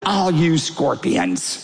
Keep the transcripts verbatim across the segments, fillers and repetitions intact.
All you scorpions.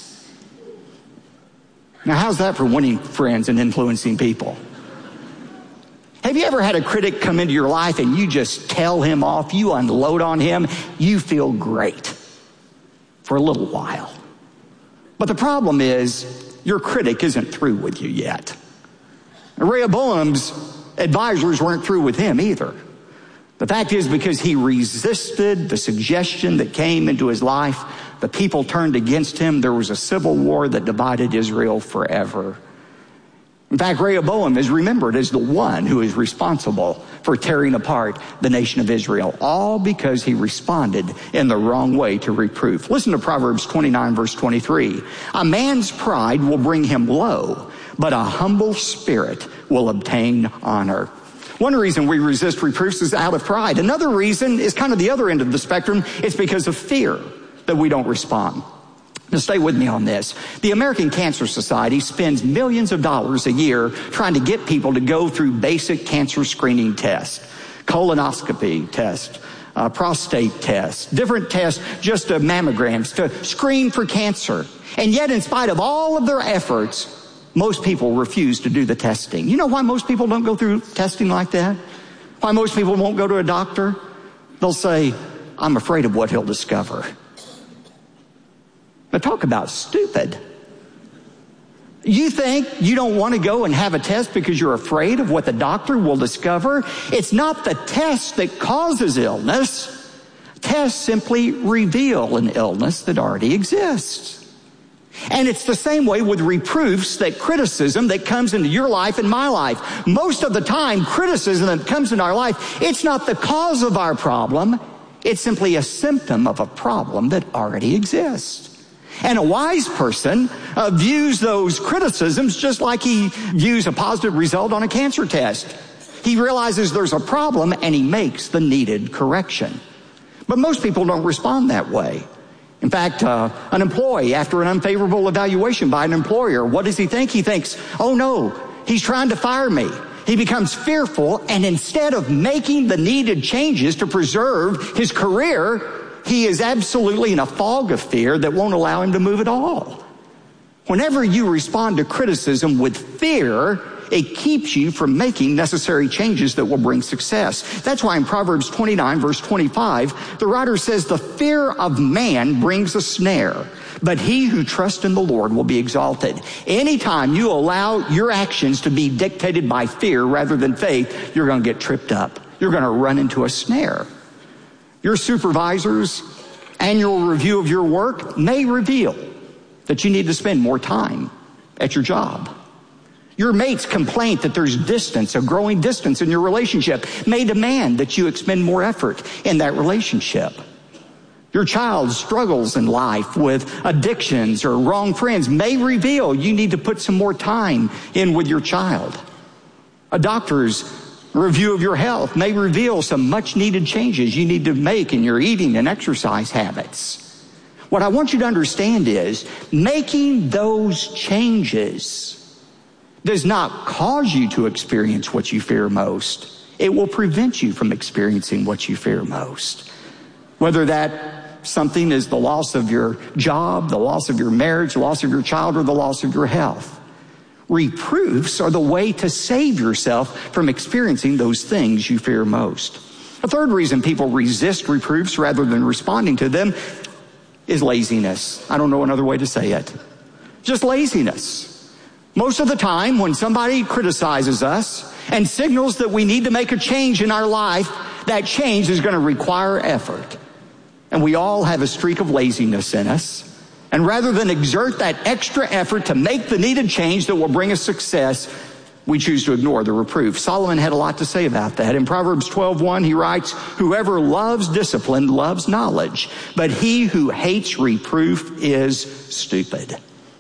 Now, how's that for winning friends and influencing people? Have you ever had a critic come into your life and you just tell him off, you unload on him, you feel great for a little while. But the problem is, your critic isn't through with you yet. Rehoboam's advisors weren't through with him either. The fact is, because he resisted the suggestion that came into his life, the people turned against him. There was a civil war that divided Israel forever. In fact, Rehoboam is remembered as the one who is responsible for tearing apart the nation of Israel, all because he responded in the wrong way to reproof. Listen to Proverbs twenty-nine, verse twenty-three. A man's pride will bring him low, but a humble spirit will obtain honor. One reason we resist reproofs is out of pride. Another reason is kind of the other end of the spectrum. It's because of fear that we don't respond. Now stay with me on this. The American Cancer Society spends millions of dollars a year trying to get people to go through basic cancer screening tests, colonoscopy tests, uh, prostate tests, different tests, just uh, mammograms to screen for cancer. And yet, in spite of all of their efforts, most people refuse to do the testing. You know why most people don't go through testing like that? Why most people won't go to a doctor? They'll say, I'm afraid of what he'll discover. But talk about stupid. You think you don't want to go and have a test because you're afraid of what the doctor will discover? It's not the test that causes illness. Tests simply reveal an illness that already exists. And it's the same way with reproofs, that criticism that comes into your life and my life. Most of the time, criticism that comes into our life, it's not the cause of our problem. It's simply a symptom of a problem that already exists. And a wise person uh, views those criticisms just like he views a positive result on a cancer test. He realizes there's a problem and he makes the needed correction. But most people don't respond that way. In fact, uh, an employee, after an unfavorable evaluation by an employer, what does he think? He thinks, oh no, he's trying to fire me. He becomes fearful, and instead of making the needed changes to preserve his career, he is absolutely in a fog of fear that won't allow him to move at all. Whenever you respond to criticism with fear, it keeps you from making necessary changes that will bring success. That's why in Proverbs twenty-nine, verse twenty-five, the writer says, the fear of man brings a snare, but he who trusts in the Lord will be exalted. Anytime you allow your actions to be dictated by fear rather than faith, you're going to get tripped up. You're going to run into a snare. Your supervisor's annual review of your work may reveal that you need to spend more time at your job. Your mate's complaint that there's distance, a growing distance in your relationship, may demand that you expend more effort in that relationship. Your child's struggles in life with addictions or wrong friends may reveal you need to put some more time in with your child. A doctor's review of your health may reveal some much needed changes you need to make in your eating and exercise habits. What I want you to understand is making those changes does not cause you to experience what you fear most. It will prevent you from experiencing what you fear most. Whether that something is the loss of your job, the loss of your marriage, the loss of your child, or the loss of your health. Reproofs are the way to save yourself from experiencing those things you fear most. A third reason people resist reproofs rather than responding to them is laziness. I don't know another way to say it. Just laziness. Most of the time, when somebody criticizes us and signals that we need to make a change in our life, that change is going to require effort. And we all have a streak of laziness in us. And rather than exert that extra effort to make the needed change that will bring us success, we choose to ignore the reproof. Solomon had a lot to say about that. In Proverbs twelve one, he writes, whoever loves discipline loves knowledge, but he who hates reproof is stupid.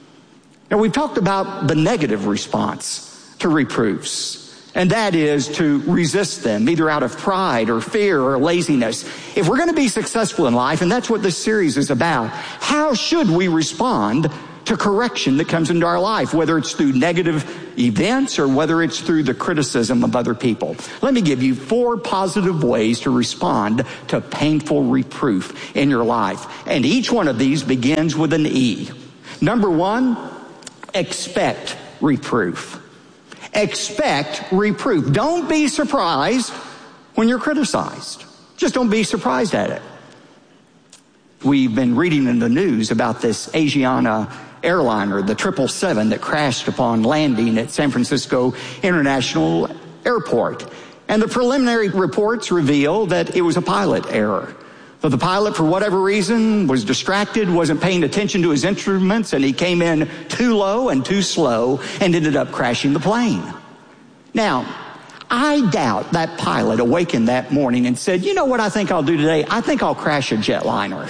Now, we've talked about the negative response to reproofs, and that is to resist them, either out of pride or fear or laziness. If we're going to be successful in life, and that's what this series is about, how should we respond to correction that comes into our life, whether it's through negative events or whether it's through the criticism of other people. Let me give you four positive ways to respond to painful reproof in your life. And each one of these begins with an E. Number one, expect reproof. Expect reproof. Don't be surprised when you're criticized. Just don't be surprised at it. We've been reading in the news about this Asiana airliner, the triple seven, that crashed upon landing at San Francisco International Airport. And the preliminary reports reveal that it was a pilot error. So the pilot, for whatever reason, was distracted, wasn't paying attention to his instruments, and he came in too low and too slow and ended up crashing the plane. Now, I doubt that pilot awakened that morning and said, you know what I think I'll do today? I think I'll crash a jetliner.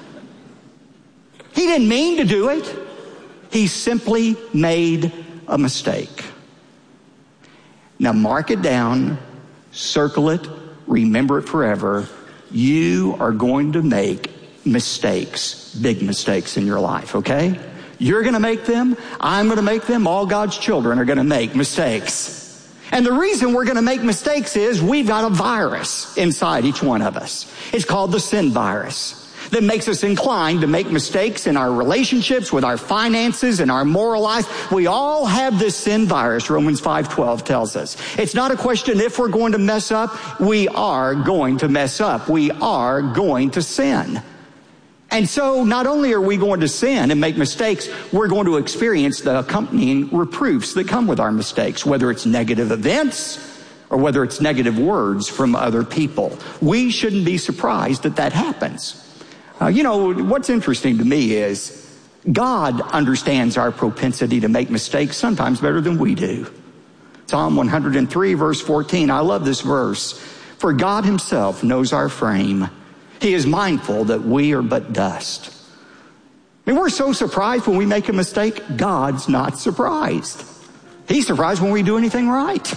He didn't mean to do it. He simply made a mistake. Now mark it down, circle it, remember it forever. You are going to make mistakes, big mistakes in your life, okay? You're going to make them. I'm going to make them. All God's children are going to make mistakes. And the reason we're going to make mistakes is we've got a virus inside each one of us. It's called the sin virus that makes us inclined to make mistakes in our relationships, with our finances, and our moral life. We all have this sin virus, Romans five twelve tells us. It's not a question if we're going to mess up. We are going to mess up. We are going to sin. And so not only are we going to sin and make mistakes, we're going to experience the accompanying reproofs that come with our mistakes, whether it's negative events or whether it's negative words from other people. We shouldn't be surprised that that happens. Uh, you know, what's interesting to me is God understands our propensity to make mistakes sometimes better than we do. Psalm one hundred three, verse fourteen, I love this verse. For God himself knows our frame. He is mindful that we are but dust. I mean, we're so surprised when we make a mistake. God's not surprised. He's surprised when we do anything right.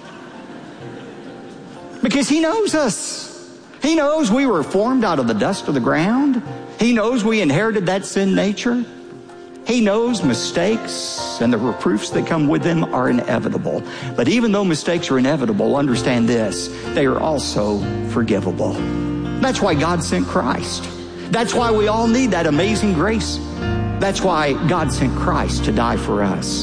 Because he knows us. He knows we were formed out of the dust of the ground. He knows we inherited that sin nature. He knows mistakes and the reproofs that come with them are inevitable. But even though mistakes are inevitable, understand this, they are also forgivable. That's why God sent Christ. That's why we all need that amazing grace. That's why God sent Christ to die for us.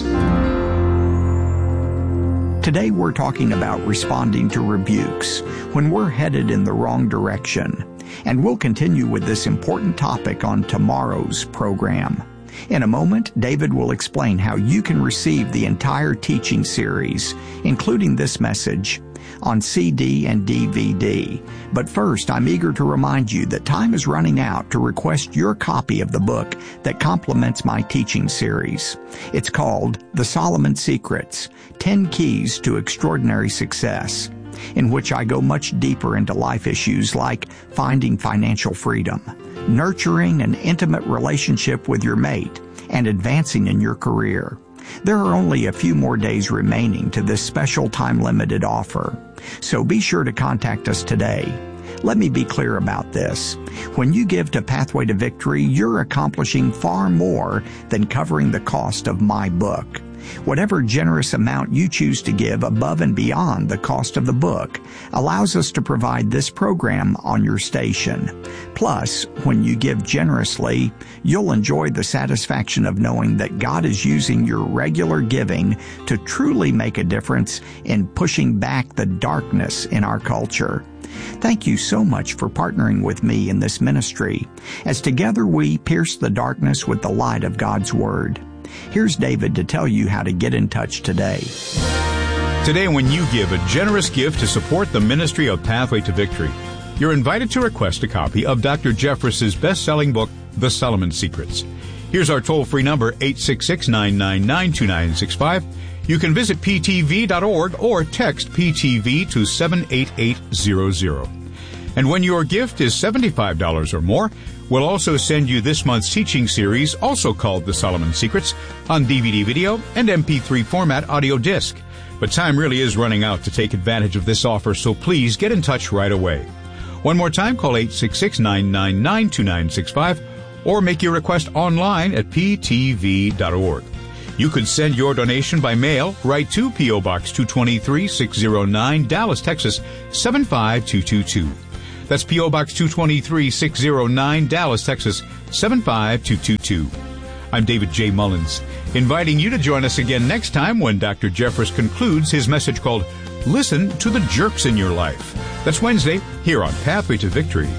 Today we're talking about responding to rebukes when we're headed in the wrong direction. And we'll continue with this important topic on tomorrow's program. In a moment, David will explain how you can receive the entire teaching series, including this message, on C D and D V D. But first, I'm eager to remind you that time is running out to request your copy of the book that complements my teaching series. It's called The Solomon Secrets, ten Keys to Extraordinary Success, in which I go much deeper into life issues like finding financial freedom, nurturing an intimate relationship with your mate, and advancing in your career. There are only a few more days remaining to this special time-limited offer, so be sure to contact us today. Let me be clear about this. When you give to Pathway to Victory, you're accomplishing far more than covering the cost of my book. Whatever generous amount you choose to give above and beyond the cost of the book allows us to provide this program on your station. Plus, when you give generously, you'll enjoy the satisfaction of knowing that God is using your regular giving to truly make a difference in pushing back the darkness in our culture. Thank you so much for partnering with me in this ministry, as together we pierce the darkness with the light of God's Word. Here's David to tell you how to get in touch today. Today, when you give a generous gift to support the ministry of Pathway to Victory, you're invited to request a copy of Doctor Jeffress's best-selling book, The Solomon Secrets. Here's our toll-free number, eight six six, nine nine nine, two nine six five. You can visit p t v dot org or text P T V to seven eight eight zero zero. And when your gift is seventy-five dollars or more, we'll also send you this month's teaching series, also called The Solomon Secrets, on D V D video and M P three format audio disc. But time really is running out to take advantage of this offer, so please get in touch right away. One more time, call eight six six, nine nine nine, two nine six five or make your request online at p t v dot org. You could send your donation by mail right to P O. Box two twenty-three, six oh nine, Dallas, Texas, seven five two two two. That's P O. Box two twenty-three, six oh nine, Dallas, Texas, seven five two two two. I'm David J. Mullins, inviting you to join us again next time when Doctor Jeffress concludes his message called Listen to the Jerks in Your Life. That's Wednesday here on Pathway to Victory.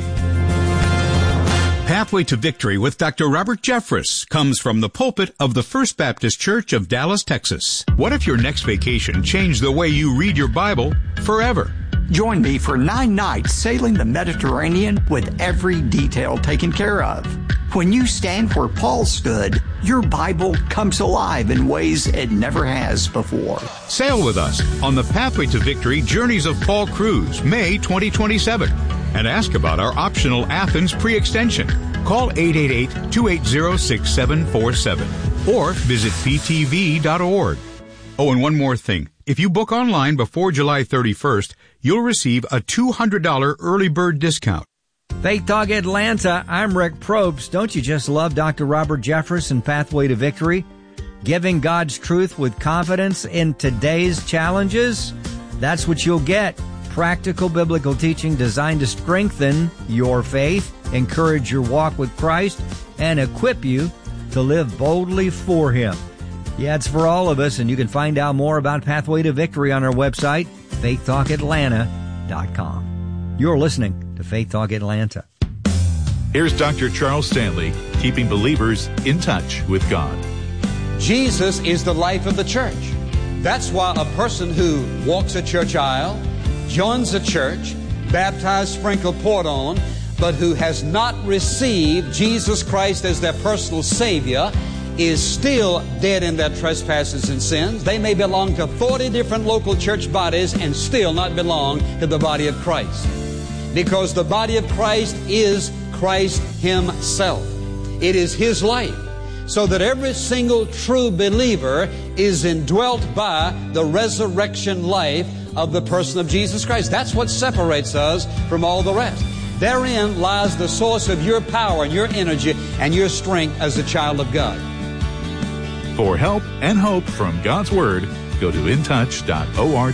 Pathway to Victory with Doctor Robert Jeffress comes from the pulpit of the First Baptist Church of Dallas, Texas. What if your next vacation changed the way you read your Bible forever? Join me for nine nights sailing the Mediterranean with every detail taken care of. When you stand where Paul stood, your Bible comes alive in ways it never has before. Sail with us on the Pathway to Victory Journeys of Paul Cruise, May twenty twenty-seven. And ask about our optional Athens pre-extension. Call eight eight eight, two eight zero, six seven four seven or visit p t v dot org. Oh, and one more thing. If you book online before July thirty-first, you'll receive a two hundred dollars early bird discount. Faith Talk Atlanta, I'm Rick Probst. Don't you just love Doctor Robert Jeffress and Pathway to Victory? Giving God's truth with confidence in today's challenges? That's what you'll get. Practical biblical teaching designed to strengthen your faith, encourage your walk with Christ, and equip you to live boldly for Him. Yeah, it's for all of us, and you can find out more about Pathway to Victory on our website, faith talk atlanta dot com. You're listening to Faith Talk Atlanta. Here's Doctor Charles Stanley, keeping believers in touch with God. Jesus is the life of the church. That's why a person who walks a church aisle, joins a church, baptized, sprinkled, poured on, but who has not received Jesus Christ as their personal Savior is still dead in their trespasses and sins. They may belong to forty different local church bodies and still not belong to the body of Christ. Because the body of Christ is Christ Himself. It is His life. So that every single true believer is indwelt by the resurrection life of the person of Jesus Christ. That's what separates us from all the rest. Therein lies the source of your power and your energy and your strength as a child of God. For help and hope from God's Word, go to in touch dot org.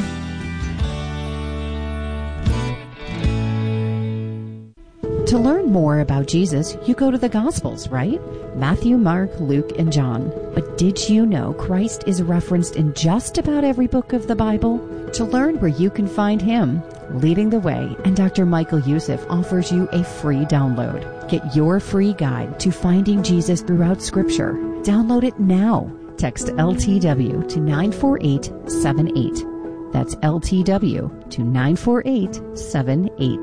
To learn more about Jesus, you go to the Gospels, right? Matthew, Mark, Luke, and John. But did you know Christ is referenced in just about every book of the Bible? To learn where you can find Him, leading the way, and Doctor Michael Youssef offers you a free download. Get your free guide to finding Jesus throughout Scripture. Download it now. Text L T W to nine four eight seven eight. That's L T W to nine four eight seven eight.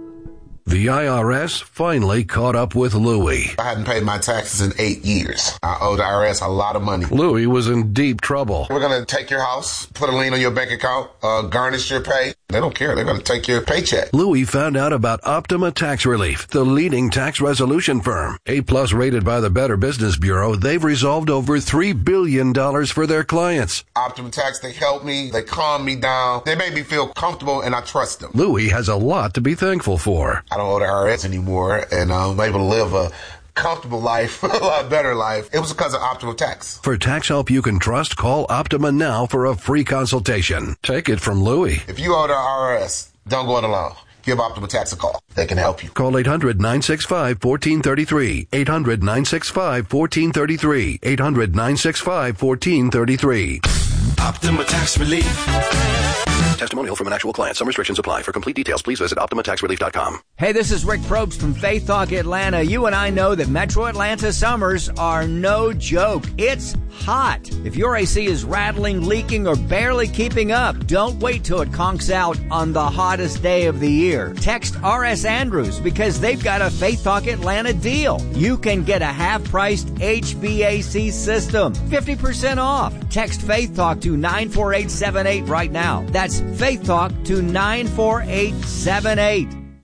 The I R S finally caught up with Louie. I hadn't paid my taxes in eight years. I owed the I R S a lot of money. Louie was in deep trouble. We're going to take your house, put a lien on your bank account, uh, garnish your pay. They don't care. They're going to take your paycheck. Louie found out about Optima Tax Relief, the leading tax resolution firm. A-plus rated by the Better Business Bureau, they've resolved over three billion dollars for their clients. Optima Tax, they helped me. They calmed me down. They made me feel comfortable, and I trust them. Louie has a lot to be thankful for. I don't owe the I R S anymore, and I'm able to live a comfortable life, a lot better life. It was because of Optima Tax. For tax help you can trust, call Optima now for a free consultation. Take it from Louie. If you owe the I R S, don't go it alone. Give Optima Tax a call. They can help you. Call eight hundred, nine six five, one four three three. eight hundred, nine six five, one four three three. eight hundred, nine six five, one four three three. Optima Tax Relief. Testimonial from an actual client. Some restrictions apply. For complete details, please visit optima tax relief dot com. Hey, this is Rick Probst from Faith Talk Atlanta. You and I know that Metro Atlanta summers are no joke. It's hot. If your A C is rattling, leaking, or barely keeping up, don't wait till it conks out on the hottest day of the year. Text R S Andrews because they've got a Faith Talk Atlanta deal. You can get a half-priced H V A C system, fifty percent off. Text Faith Talk to nine four eight seven eight right now. That's Faith Talk to nine four eight seven eight.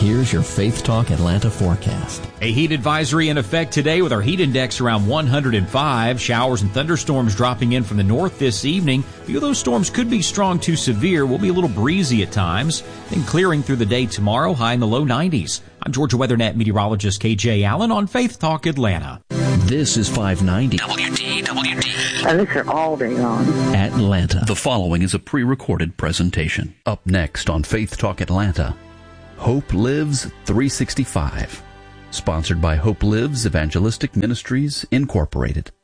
Here's your Faith Talk Atlanta forecast. A heat advisory in effect today with our heat index around one hundred five. Showers and thunderstorms dropping in from the north this evening. A few of those storms could be strong to severe. Will be a little breezy at times. Then clearing through the day tomorrow, high in the low nineties. I'm Georgia WeatherNet meteorologist K J Allen on Faith Talk Atlanta. This is five ninety W D W D. And this is all day long. Atlanta. The following is a pre-recorded presentation. Up next on Faith Talk Atlanta, Hope Lives three sixty-five. Sponsored by Hope Lives Evangelistic Ministries, Incorporated.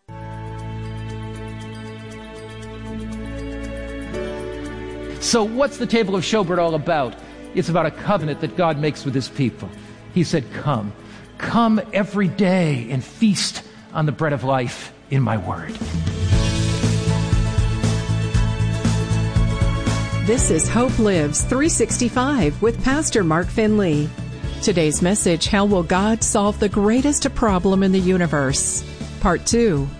So what's the table of showbread all about? It's about a covenant that God makes with his people. He said, come. Come every day and feast on the bread of life in my word. This is Hope Lives three sixty-five with Pastor Mark Finley. Today's message, how will God solve the greatest problem in the universe? Part two.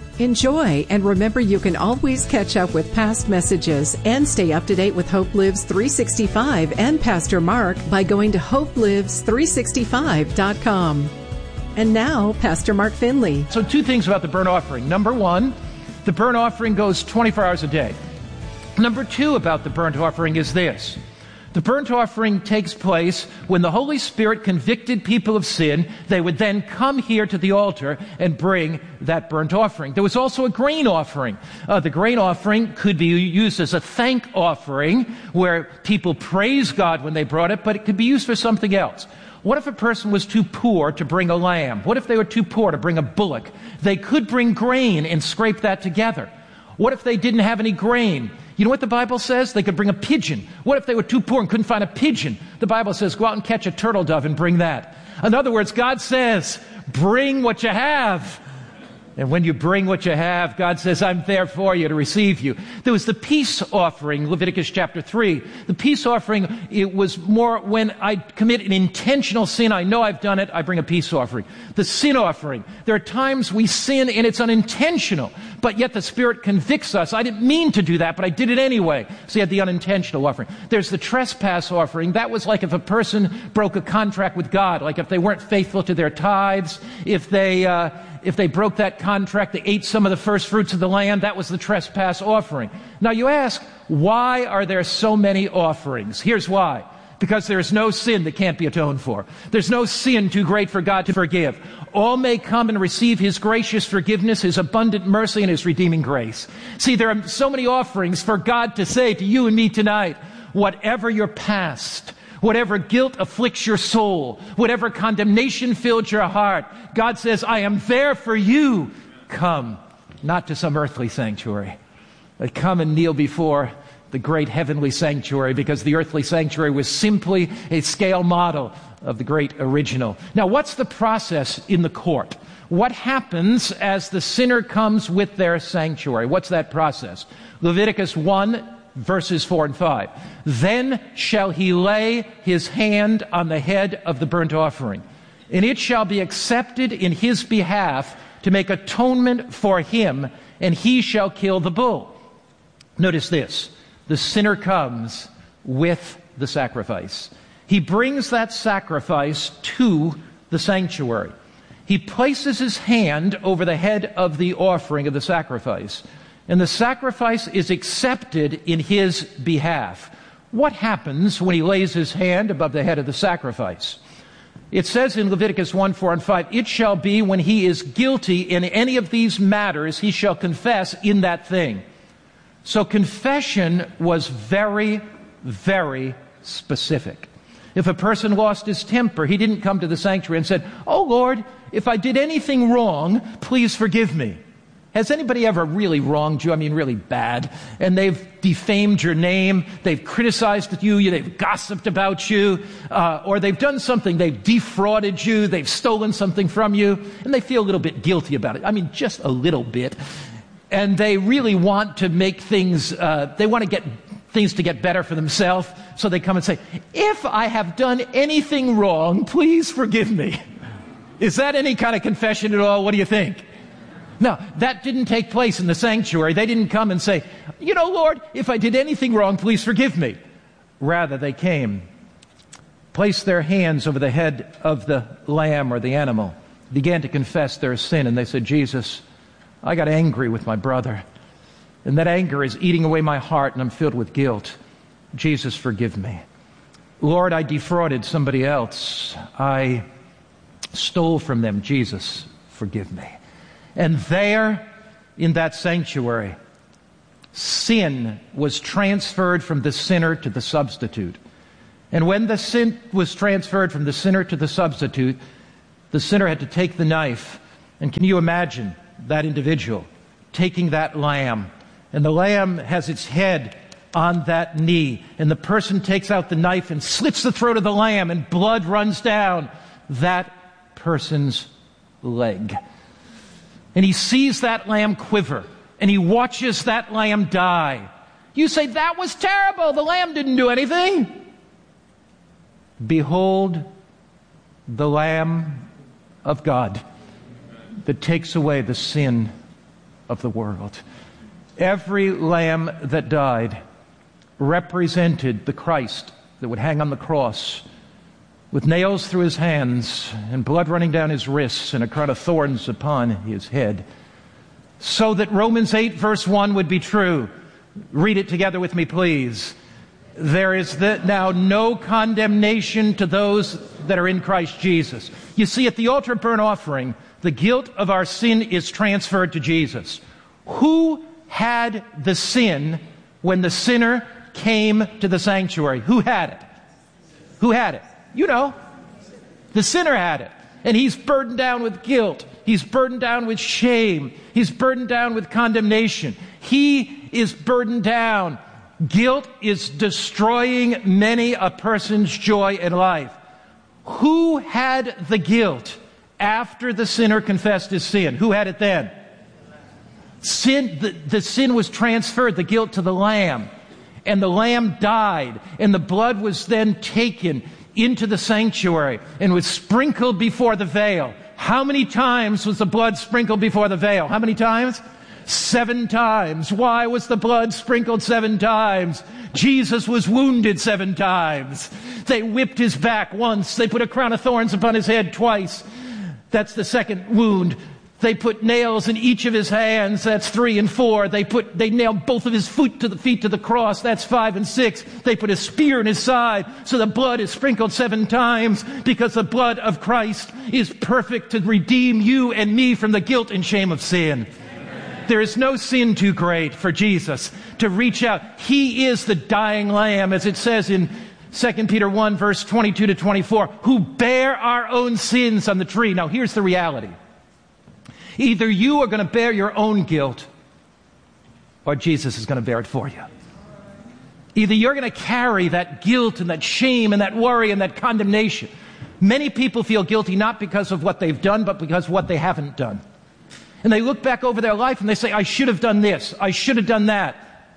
Enjoy, and remember you can always catch up with past messages and stay up to date with Hope Lives three sixty-five and Pastor Mark by going to hope lives three sixty-five dot com. And now, Pastor Mark Finley. So two things about the burnt offering. Number one, the burnt offering goes twenty-four hours a day. Number two about the burnt offering is this. The burnt offering takes place when the Holy Spirit convicted people of sin. They would then come here to the altar and bring that burnt offering. There was also a grain offering. Uh, the grain offering could be used as a thank offering where people praise God when they brought it, but it could be used for something else. What if a person was too poor to bring a lamb? What if they were too poor to bring a bullock? They could bring grain and scrape that together. What if they didn't have any grain? You know what the Bible says? They could bring a pigeon. What if they were too poor and couldn't find a pigeon? The Bible says, go out and catch a turtle dove and bring that. In other words, God says, bring what you have. And when you bring what you have, God says, I'm there for you to receive you. There was the peace offering, Leviticus chapter three. The peace offering, it was more when I commit an intentional sin, I know I've done it, I bring a peace offering. The sin offering, there are times we sin and it's unintentional, but yet the Spirit convicts us. I didn't mean to do that, but I did it anyway. So you had the unintentional offering. There's the trespass offering. That was like if a person broke a contract with God, like if they weren't faithful to their tithes, if they... Uh, If they broke that contract, they ate some of the first fruits of the land, that was the trespass offering. Now you ask, why are there so many offerings? Here's why. Because there's no sin that can't be atoned for. There's no sin too great for God to forgive. All may come and receive his gracious forgiveness, his abundant mercy, and his redeeming grace. See, there are so many offerings for God to say to you and me tonight, whatever your past, whatever guilt afflicts your soul, whatever condemnation filled your heart, God says, I am there for you. Come, not to some earthly sanctuary, but come and kneel before the great heavenly sanctuary, because the earthly sanctuary was simply a scale model of the great original. Now, what's the process in the court? What happens as the sinner comes with their sanctuary? What's that process? Leviticus one, verses four and five. Then shall he lay his hand on the head of the burnt offering, and it shall be accepted in his behalf to make atonement for him, and he shall kill the bull. Notice this. The sinner comes with the sacrifice. He brings that sacrifice to the sanctuary. He places his hand over the head of the offering of the sacrifice, and the sacrifice is accepted in his behalf. What happens when he lays his hand above the head of the sacrifice? It says in Leviticus one, four, and five, it shall be when he is guilty in any of these matters, he shall confess in that thing. So confession was very, very specific. If a person lost his temper, he didn't come to the sanctuary and said, oh Lord, if I did anything wrong, please forgive me. Has anybody ever really wronged you? I mean, really bad. And they've defamed your name. They've criticized you. They've gossiped about you. Uh, or they've done something. They've defrauded you. They've stolen something from you. And they feel a little bit guilty about it. I mean, just a little bit. And they really want to make things, uh, they want to get things to get better for themselves. So they come and say, if I have done anything wrong, please forgive me. Is that any kind of confession at all? What do you think? Now, that didn't take place in the sanctuary. They didn't come and say, you know, Lord, if I did anything wrong, please forgive me. Rather, they came placed their hands over the head of the lamb or the animal, began to confess their sin, and they said, Jesus, I got angry with my brother, and that anger is eating away my heart, and I'm filled with guilt. Jesus, forgive me. Lord, I defrauded somebody else. I stole from them. Jesus, forgive me. And there, in that sanctuary, sin was transferred from the sinner to the substitute. And when the sin was transferred from the sinner to the substitute, the sinner had to take the knife. And can you imagine that individual taking that lamb? And the lamb has its head on that knee. And the person takes out the knife and slits the throat of the lamb, and blood runs down that person's leg. And he sees that lamb quiver, and he watches that lamb die. You say, that was terrible. The lamb didn't do anything. Behold the Lamb of God that takes away the sin of the world. Every lamb that died represented the Christ that would hang on the cross with nails through his hands and blood running down his wrists and a crown of thorns upon his head, so that Romans eight verse one would be true. Read it together with me, please. There is the, now no condemnation to those that are in Christ Jesus. You see, at the altar of burnt offering, the guilt of our sin is transferred to Jesus. Who had the sin when the sinner came to the sanctuary? Who had it? Who had it? You know. The sinner had it. And he's burdened down with guilt. He's burdened down with shame. He's burdened down with condemnation. He is burdened down. Guilt is destroying many a person's joy in life. Who had the guilt after the sinner confessed his sin? Who had it then? Sin, the, the sin was transferred, the guilt, to the lamb. And the lamb died, and the blood was then taken into the sanctuary and was sprinkled before the veil. How many times was the blood sprinkled before the veil? How many times? Seven times. Why was the blood sprinkled seven times? Jesus was wounded seven times. They whipped his back once. They put a crown of thorns upon his head twice. That's the second wound. They put nails in each of his hands. That's three and four. They put, they nailed both of his feet to the feet to the cross. That's five and six. They put a spear in his side. So the blood is sprinkled seven times, because the blood of Christ is perfect to redeem you and me from the guilt and shame of sin. There is no sin too great for Jesus to reach out. He is the dying lamb, as it says in Second Peter one, verse twenty-two to twenty-four, who bear our own sins on the tree. Now, here's the reality. Either you are going to bear your own guilt, or Jesus is going to bear it for you. Either you're going to carry that guilt and that shame and that worry and that condemnation. Many people feel guilty not because of what they've done, but because of what they haven't done. And they look back over their life and they say, I should have done this. I should have done that.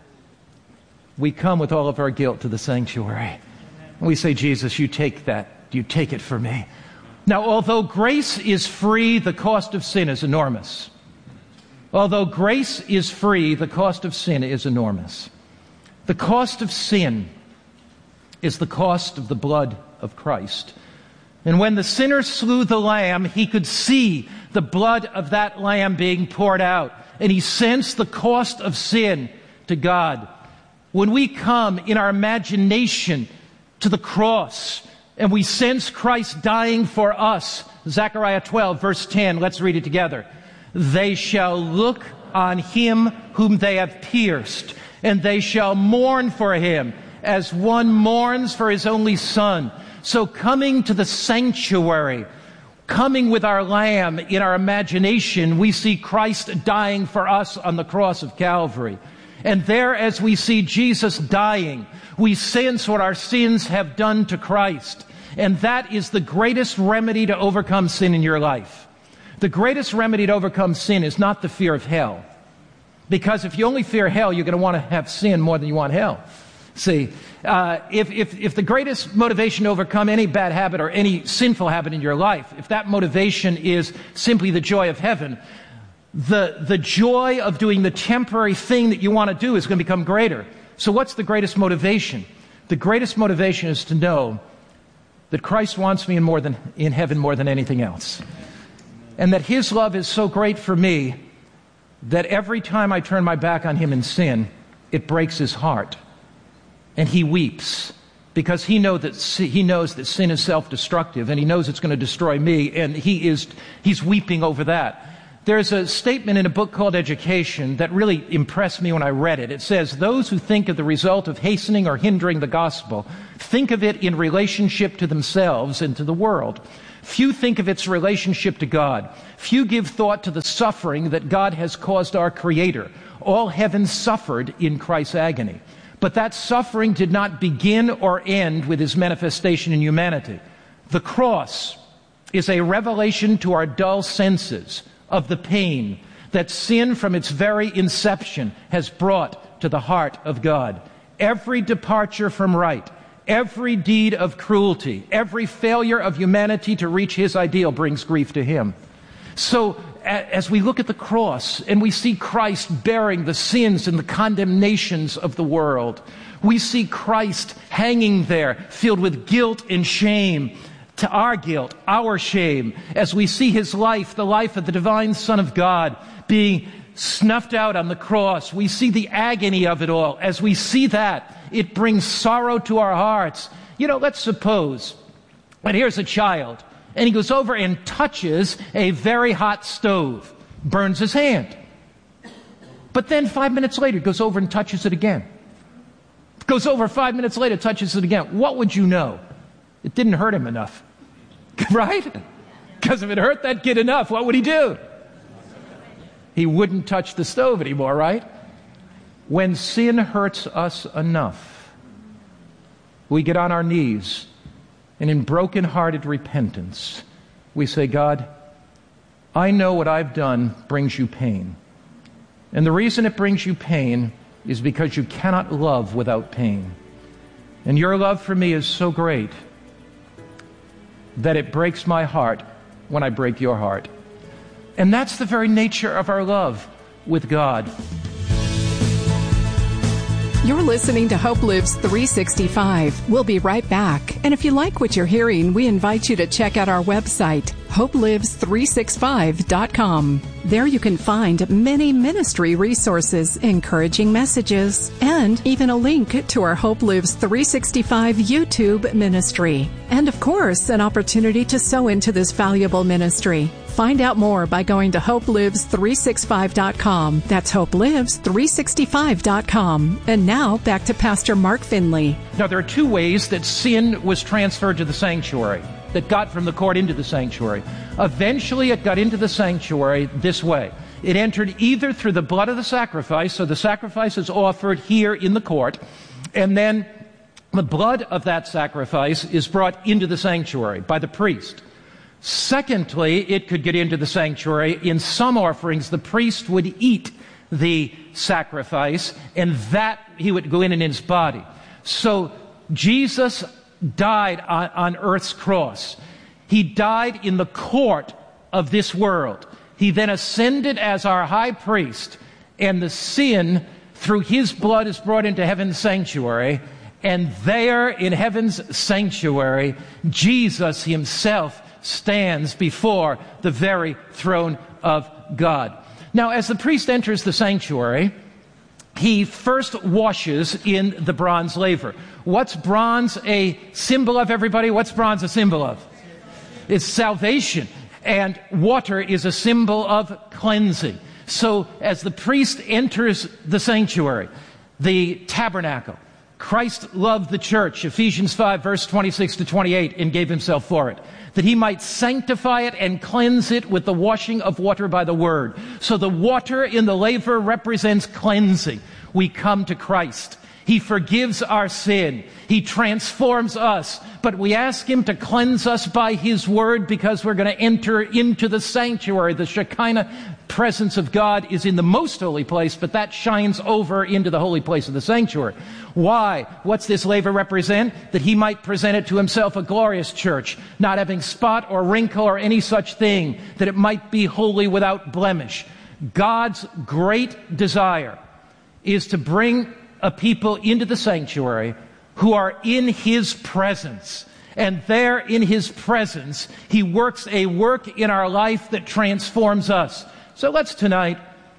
We come with all of our guilt to the sanctuary. And we say, Jesus, you take that. You take it for me. Now, although grace is free, the cost of sin is enormous. Although grace is free, the cost of sin is enormous. The cost of sin is the cost of the blood of Christ. And when the sinner slew the lamb, he could see the blood of that lamb being poured out. And he sensed the cost of sin to God. When we come in our imagination to the cross, and we sense Christ dying for us, Zechariah twelve, verse ten, let's read it together. They shall look on him whom they have pierced, and they shall mourn for him as one mourns for his only son. So coming to the sanctuary, coming with our lamb in our imagination, we see Christ dying for us on the cross of Calvary. And there, as we see Jesus dying, we sense what our sins have done to Christ. And that is the greatest remedy to overcome sin in your life. The greatest remedy to overcome sin is not the fear of hell. Because if you only fear hell, you're going to want to have sin more than you want hell. See, uh, if, if, if the greatest motivation to overcome any bad habit or any sinful habit in your life, if that motivation is simply the joy of heaven, the, the joy of doing the temporary thing that you want to do is going to become greater. So what's the greatest motivation? The greatest motivation is to know that Christ wants me in more than in heaven more than anything else. And that his love is so great for me that every time I turn my back on him in sin, it breaks his heart. And he weeps because he know that he knows that sin is self-destructive, and he knows it's going to destroy me, and he is he's weeping over that. There's a statement in a book called Education that really impressed me when I read it. It says, those who think of the result of hastening or hindering the gospel think of it in relationship to themselves and to the world. Few think of its relationship to God. Few give thought to the suffering that God has caused our Creator. All heaven suffered in Christ's agony. But that suffering did not begin or end with his manifestation in humanity. The cross is a revelation to our dull senses of the pain that sin from its very inception has brought to the heart of God. Every departure from right, every deed of cruelty, every failure of humanity to reach his ideal brings grief to him. So as we look at the cross and we see Christ bearing the sins and the condemnations of the world, we see Christ hanging there filled with guilt and shame, to our guilt, our shame, as we see his life, the life of the divine Son of God, being snuffed out on the cross. We see the agony of it all. As we see that, it brings sorrow to our hearts. You know, let's suppose that here's a child, and he goes over and touches a very hot stove, burns his hand. But then five minutes later, goes over and touches it again. Goes over five minutes later, touches it again. What would you know? It didn't hurt him enough. Right? Because if it hurt that kid enough, what would he do? He wouldn't touch the stove anymore, right? When sin hurts us enough, we get on our knees, and in broken-hearted repentance, we say, God, I know what I've done brings you pain. And the reason it brings you pain is because you cannot love without pain. And your love for me is so great that it breaks my heart when I break your heart. And that's the very nature of our love with God. You're listening to Hope Lives three sixty-five. We'll be right back. And if you like what you're hearing, we invite you to check out our website, hope lives three sixty-five dot com. There you can find many ministry resources, encouraging messages, and even a link to our Hope Lives three sixty-five YouTube ministry. And of course, an opportunity to sow into this valuable ministry. Find out more by going to hope lives three sixty-five dot com. That's hope lives three sixty-five dot com. And now, back to Pastor Mark Finley. Now, there are two ways that sin was transferred to the sanctuary, that got from the court into the sanctuary. Eventually, it got into the sanctuary this way. It entered either through the blood of the sacrifice, so the sacrifice is offered here in the court, and then the blood of that sacrifice is brought into the sanctuary by the priest. Secondly, it could get into the sanctuary. In some offerings, the priest would eat the sacrifice, and that he would go in in his body. So Jesus died on, on earth's cross. He died in the court of this world. He then ascended as our high priest, and the sin through his blood is brought into heaven's sanctuary. And there in heaven's sanctuary, Jesus himself stands before the very throne of God. Now, as the priest enters the sanctuary, he first washes in the bronze laver. What's bronze a symbol of, everybody? What's bronze a symbol of? It's salvation. And water is a symbol of cleansing. So as the priest enters the sanctuary, the tabernacle, Christ loved the church, Ephesians five, verse twenty-six to twenty-eight, and gave himself for it, that he might sanctify it and cleanse it with the washing of water by the word. So the water in the laver represents cleansing. We come to Christ. He forgives our sin. He transforms us. But we ask him to cleanse us by his word, because we're going to enter into the sanctuary. The Shekinah presence of God is in the most holy place, but that shines over into the holy place of the sanctuary. Why? What's this laver represent? That he might present it to himself a glorious church, not having spot or wrinkle or any such thing, that it might be holy without blemish. God's great desire is to bring a people into the sanctuary who are in his presence And there in his presence, he works a work in our life that transforms us. So let's tonight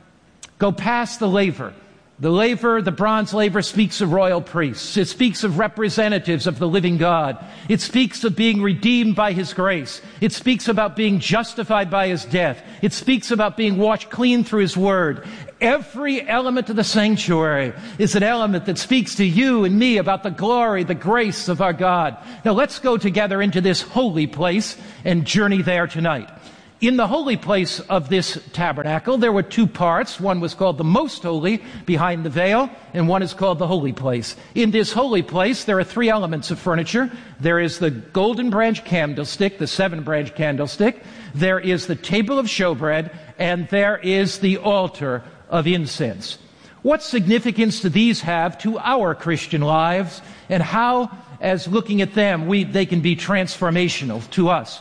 go past the laver. The laver, the bronze laver, speaks of royal priests. It speaks of representatives of the living God. It speaks of being redeemed by his grace. It speaks about being justified by his death. It speaks about being washed clean through his word. Every element of the sanctuary is an element that speaks to you and me about the glory, the grace of our God. Now let's go together into this holy place and journey there tonight. In the holy place of this tabernacle, there were two parts. One was called the Most Holy, behind the veil, and one is called the Holy Place. In this holy place, there are three elements of furniture. There is the golden branch candlestick, the seven branch candlestick. There is the table of showbread, and there is the altar of incense. What significance do these have to our Christian lives, and how, as looking at them, we, they can be transformational to us?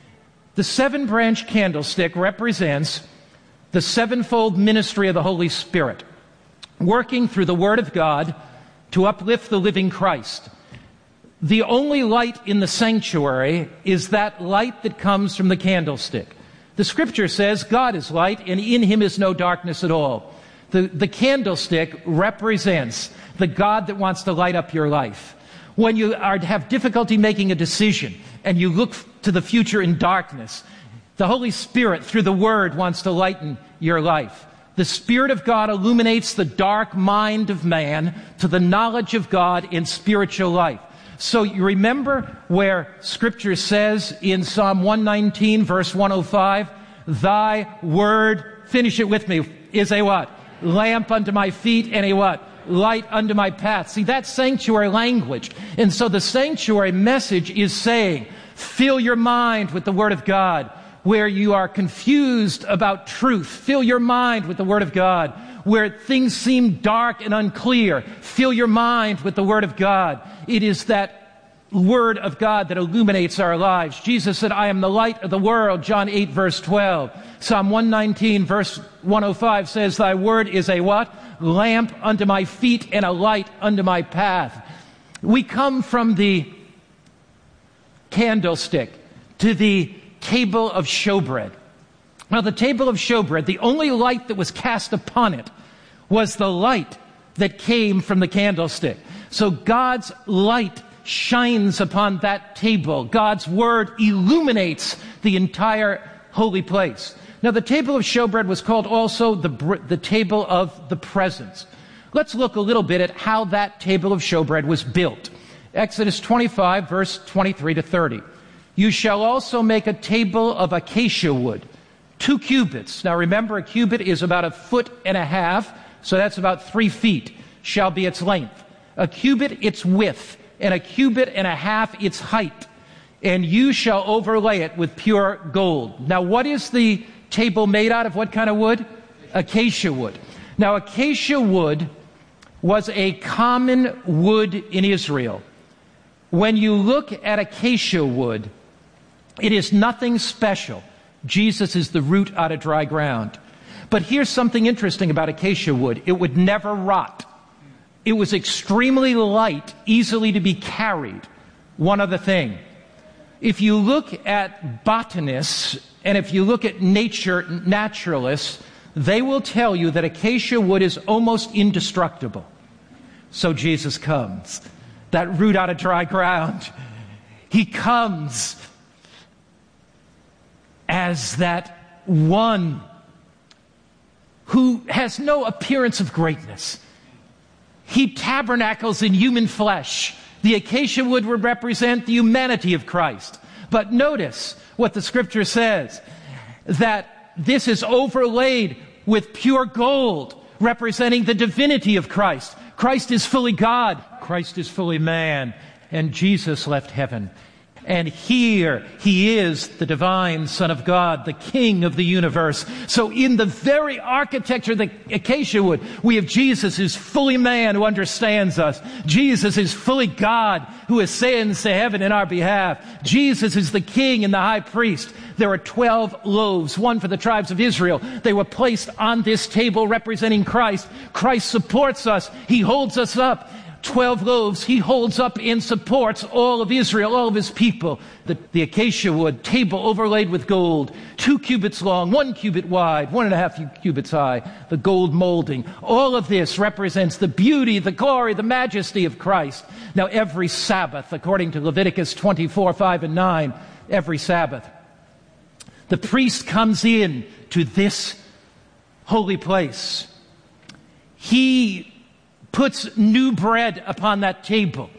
The seven-branch candlestick represents the sevenfold ministry of the Holy Spirit, working through the Word of God to uplift the living Christ. The only light in the sanctuary is that light that comes from the candlestick. The Scripture says God is light, and in him is no darkness at all. The, the candlestick represents the God that wants to light up your life. When you are, have difficulty making a decision and you look to the future in darkness, the Holy Spirit, through the Word, wants to lighten your life. The Spirit of God illuminates the dark mind of man to the knowledge of God in spiritual life. So you remember where Scripture says in Psalm one nineteen, verse one oh five, Thy Word, finish it with me, is a what? Lamp unto my feet and a what? Light unto my path. See, that's sanctuary language. And so the sanctuary message is saying, fill your mind with the Word of God. Where you are confused about truth, fill your mind with the Word of God. Where things seem dark and unclear, fill your mind with the Word of God. It is that Word of God that illuminates our lives. Jesus said, I am the light of the world, John eight, verse twelve. Psalm one nineteen, verse one oh five says, Thy Word is a what? Lamp unto my feet and a light unto my path. We come from the candlestick to the table of showbread. Now, the table of showbread, the only light that was cast upon it was the light that came from the candlestick. So God's light shines upon that table. God's Word illuminates the entire holy place. Now, the table of showbread was called also the, the table of the presence. Let's look a little bit at how that table of showbread was built. Exodus twenty-five, verse twenty-three to thirty. You shall also make a table of acacia wood, two cubits. Now remember, a cubit is about a foot and a half, so that's about three feet, shall be its length. A cubit its width, and a cubit and a half its height. And you shall overlay it with pure gold. Now, what is the table made out of? What kind of wood? Acacia wood. Now, acacia wood was a common wood in Israel. When you look at acacia wood, it is nothing special. Jesus is the root out of dry ground. But here's something interesting about acacia wood. It would never rot. It was extremely light, easily to be carried. One other thing. If you look at botanists and if you look at nature naturalists, they will tell you that acacia wood is almost indestructible. So Jesus comes, that root out of dry ground. He comes as that one who has no appearance of greatness. He tabernacles in human flesh. The acacia wood would represent the humanity of Christ. But notice what the Scripture says, that this is overlaid with pure gold, representing the divinity of Christ. Christ is fully God. Christ is fully man. And Jesus left heaven. And here he is, the divine Son of God, the King of the universe. So in the very architecture of the acacia wood, we have Jesus who's fully man, who understands us. Jesus is fully God, who ascends to heaven in our behalf. Jesus is the King and the high priest. There are twelve loaves, one for the tribes of Israel. They were placed on this table representing Christ. Christ supports us. He holds us up. twelve loaves he holds up and supports all of Israel, all of his people. The, the acacia wood, table overlaid with gold, two cubits long, one cubit wide, one and a half cubits high, the gold molding. All of this represents the beauty, the glory, the majesty of Christ. Now every Sabbath, according to Leviticus twenty-four, five and nine, every Sabbath, the priest comes in to this holy place. He puts new bread upon that table,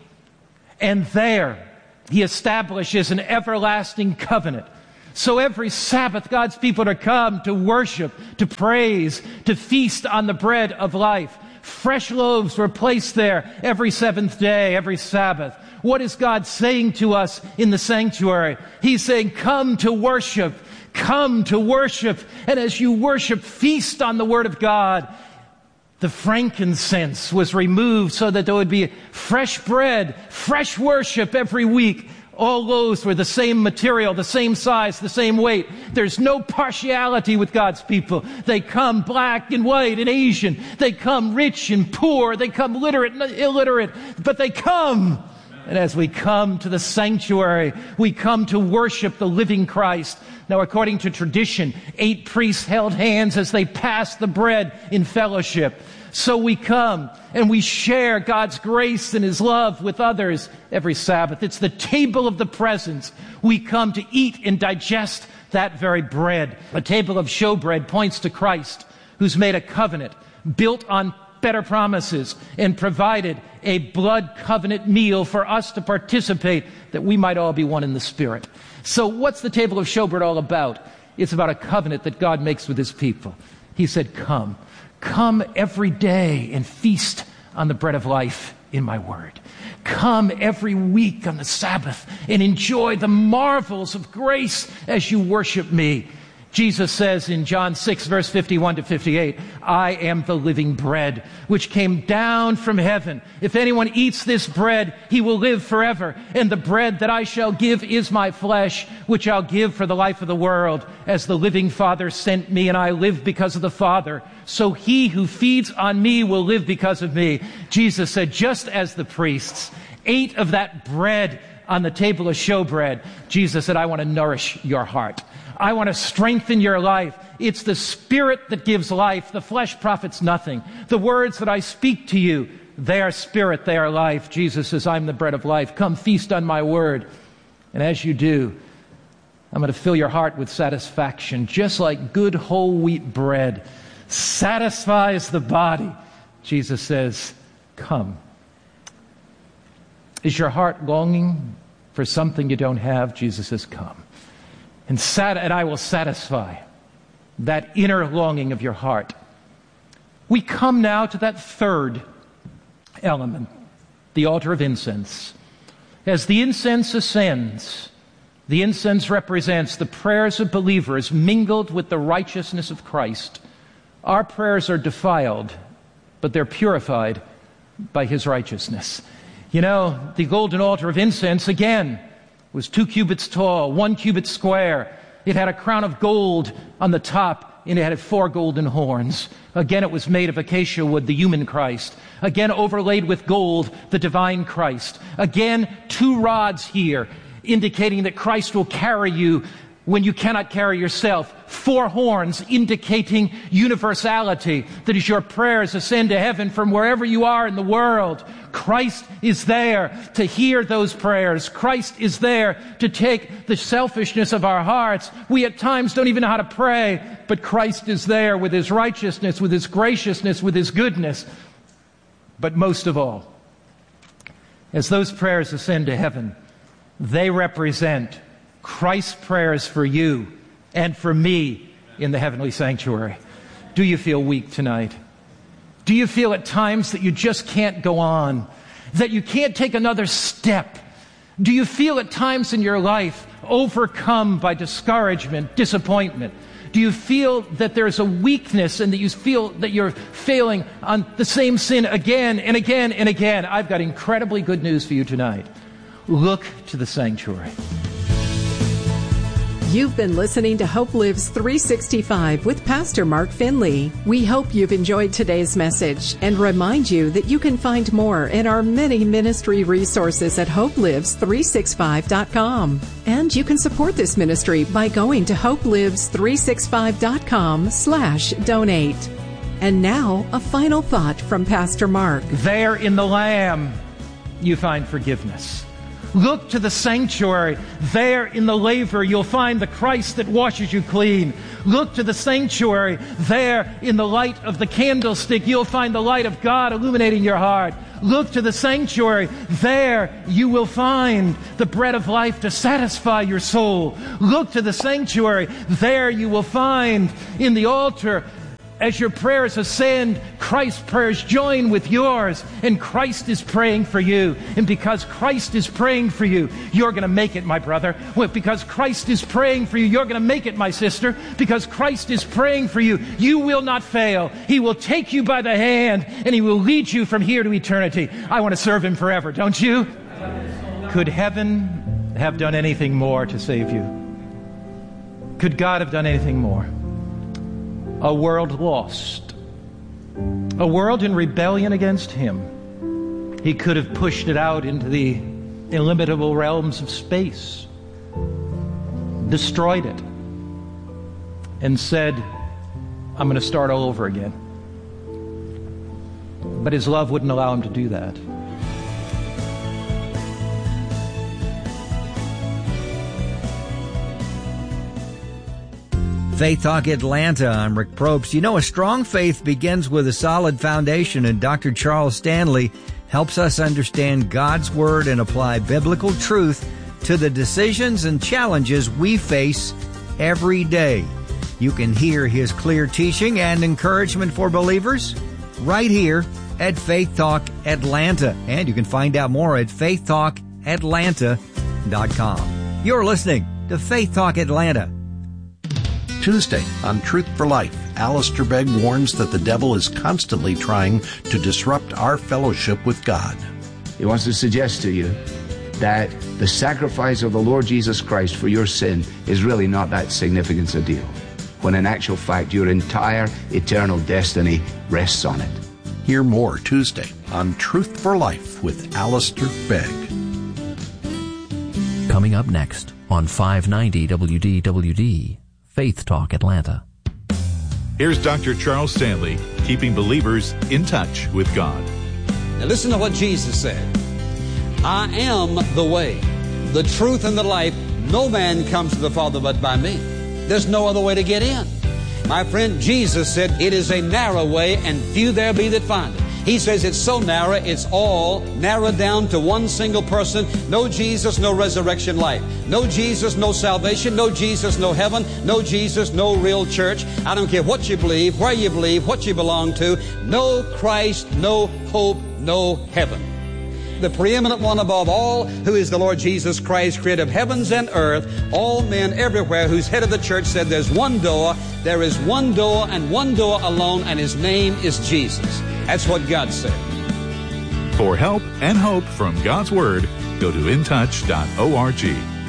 and there he establishes an everlasting covenant. So every Sabbath, God's people are come to worship, to praise, to feast on the bread of life. Fresh loaves were placed there every seventh day, every Sabbath. What is God saying to us in the sanctuary? He's saying, come to worship, come to worship. And as you worship, feast on the Word of God. The frankincense was removed so that there would be fresh bread, fresh worship every week. All loaves were the same material, the same size, the same weight. There's no partiality with God's people. They come black and white and Asian. They come rich and poor. They come literate and illiterate. But they come. And as we come to the sanctuary, we come to worship the living Christ. Now, according to tradition, eight priests held hands as they passed the bread in fellowship. So we come and we share God's grace and His love with others every Sabbath. It's the table of the presence. We come to eat and digest that very bread. A table of showbread points to Christ, who's made a covenant built on better promises and provided a blood covenant meal for us to participate, that we might all be one in the Spirit. So what's the table of showbread all about? It's about a covenant that God makes with His people. He said, come. Come every day and feast on the bread of life in my word. Come every week on the Sabbath and enjoy the marvels of grace as you worship me. Jesus says in John six, verse fifty-one to fifty-eight, I am the living bread which came down from heaven. If anyone eats this bread, he will live forever. And the bread that I shall give is my flesh, which I'll give for the life of the world. As the living Father sent me, and I live because of the Father, so he who feeds on me will live because of me. Jesus said, just as the priests ate of that bread on the table of showbread, Jesus said, I want to nourish your heart. I want to strengthen your life. It's the Spirit that gives life. The flesh profits nothing. The words that I speak to you, they are spirit, they are life. Jesus says, I'm the bread of life. Come feast on my word. And as you do, I'm going to fill your heart with satisfaction, just like good whole wheat bread satisfies the body. Jesus says, come. Is your heart longing for something you don't have? Jesus says, come. And, sat- and I will satisfy that inner longing of your heart. We come now to that third element, the altar of incense. As the incense ascends, the incense represents the prayers of believers mingled with the righteousness of Christ. Our prayers are defiled, but they're purified by His righteousness. You know, the golden altar of incense, again, was two cubits tall, one cubit square. It had a crown of gold on the top, and it had four golden horns. Again, it was made of acacia wood, the human Christ. Again, overlaid with gold, the divine Christ. Again, two rods here, indicating that Christ will carry you when you cannot carry yourself. Four horns indicating universality, that as your prayers ascend to heaven from wherever you are in the world, Christ is there to hear those prayers. Christ is there to take the selfishness of our hearts. We at times don't even know how to pray, but Christ is there with His righteousness, with His graciousness, with His goodness. But most of all, as those prayers ascend to heaven, they represent Christ's prayers for you and for me in the heavenly sanctuary. Do you feel weak tonight? Do you feel at times that you just can't go on, that you can't take another step? Do you feel at times in your life overcome by discouragement, disappointment? Do you feel that there's a weakness and that you feel that you're failing on the same sin again and again and again? I've got incredibly good news for you tonight. Look to the sanctuary. You've been listening to Hope Lives three sixty-five with Pastor Mark Finley. We hope you've enjoyed today's message and remind you that you can find more in our many ministry resources at hope lives three sixty-five dot com. And you can support this ministry by going to hope lives three sixty-five dot com slash donate. And now, a final thought from Pastor Mark. There in the Lamb, you find forgiveness. Look to the sanctuary. There in the laver, you'll find the Christ that washes you clean. Look to the sanctuary. There in the light of the candlestick, you'll find the light of God illuminating your heart. Look to the sanctuary. There you will find the bread of life to satisfy your soul. Look to the sanctuary. There you will find in the altar, as your prayers ascend, Christ's prayers join with yours, and Christ is praying for you. And because Christ is praying for you, you're going to make it, my brother. Well, because Christ is praying for you, you're going to make it, my sister. Because Christ is praying for you, you will not fail. He will take you by the hand, and He will lead you from here to eternity. I want to serve Him forever, don't you? Could heaven have done anything more to save you? Could God have done anything more? A world lost, a world in rebellion against Him. He could have pushed it out into the illimitable realms of space, destroyed it, and said, I'm going to start all over again. But His love wouldn't allow Him to do that. Faith Talk Atlanta, I'm Rick Probst. You know, a strong faith begins with a solid foundation, and Doctor Charles Stanley helps us understand God's Word and apply biblical truth to the decisions and challenges we face every day. You can hear his clear teaching and encouragement for believers right here at Faith Talk Atlanta. And you can find out more at faith talk atlanta dot com. You're listening to Faith Talk Atlanta. Tuesday on Truth for Life, Alistair Begg warns that the devil is constantly trying to disrupt our fellowship with God. He wants to suggest to you that the sacrifice of the Lord Jesus Christ for your sin is really not that significant a deal, when in actual fact your entire eternal destiny rests on it. Hear more Tuesday on Truth for Life with Alistair Begg. Coming up next on five ninety W D W D. Faith Talk Atlanta. Here's Doctor Charles Stanley, keeping believers in touch with God. Now listen to what Jesus said. I am the way, the truth, and the life. No man comes to the Father but by me. There's no other way to get in. My friend, Jesus said, it is a narrow way, and few there be that find it. He says it's so narrow, it's all narrowed down to one single person. No Jesus, no resurrection life. No Jesus, no salvation. No Jesus, no heaven. No Jesus, no real church. I don't care what you believe, where you believe, what you belong to. No Christ, no hope, no heaven. The preeminent one above all, who is the Lord Jesus Christ, creator of heavens and earth, all men everywhere, who's head of the church, said there's one door, there is one door and one door alone, and His name is Jesus. That's what God said. For help and hope from God's Word, go to in touch dot org.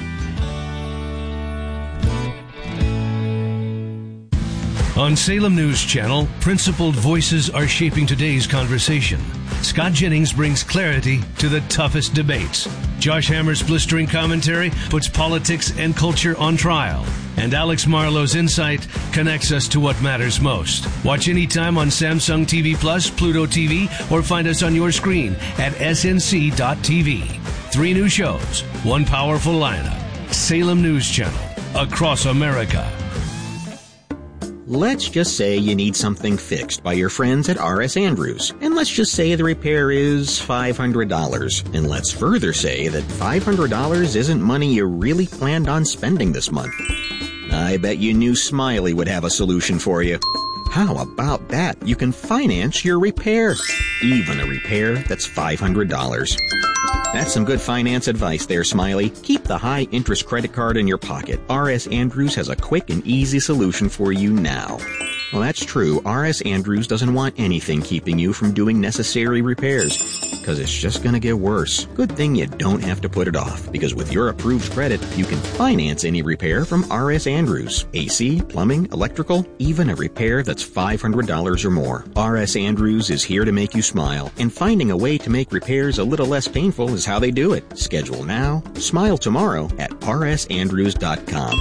On Salem News Channel, principled voices are shaping today's conversation. Scott Jennings brings clarity to the toughest debates. Josh Hammer's blistering commentary puts politics and culture on trial. And Alex Marlowe's insight connects us to what matters most. Watch anytime on Samsung T V Plus, Pluto T V, or find us on your screen at S N C dot T V. Three new shows, one powerful lineup. Salem News Channel, across America. Let's just say you need something fixed by your friends at R S Andrews. And let's just say the repair is five hundred dollars. And let's further say that five hundred dollars isn't money you really planned on spending this month. I bet you knew Smiley would have a solution for you. How about that? You can finance your repair. Even a repair that's five hundred dollars. That's some good finance advice there, Smiley. Keep the high-interest credit card in your pocket. R S Andrews has a quick and easy solution for you now. Well, that's true. R S. Andrews doesn't want anything keeping you from doing necessary repairs, because it's just going to get worse. Good thing you don't have to put it off, because with your approved credit, you can finance any repair from R S. Andrews. A C, plumbing, electrical, even a repair that's five hundred dollars or more. R S. Andrews is here to make you smile, and finding a way to make repairs a little less painful is how they do it. Schedule now, smile tomorrow at r s andrews dot com.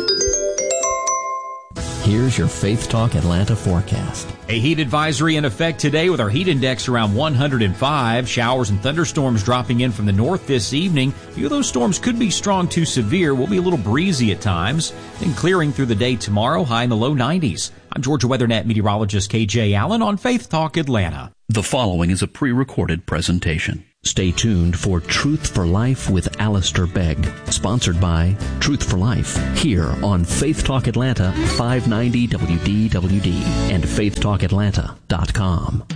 Here's your Faith Talk Atlanta forecast. A heat advisory in effect today with our heat index around one hundred five. Showers and thunderstorms dropping in from the north this evening. A few of those storms could be strong to severe. Will be a little breezy at times. Then clearing through the day tomorrow, high in the low nineties. I'm Georgia WeatherNet meteorologist K J Allen on Faith Talk Atlanta. The following is a pre-recorded presentation. Stay tuned for Truth for Life with Alistair Begg, sponsored by Truth for Life, here on Faith Talk Atlanta, five ninety W D W D and faith talk atlanta dot com.